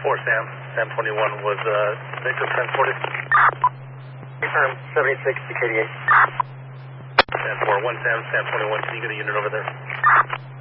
4 Sam. Sam 21 was victim transported. Confirm 76 to KD8. Sam 4, 1 Sam, Sam 21, can you get a unit over there?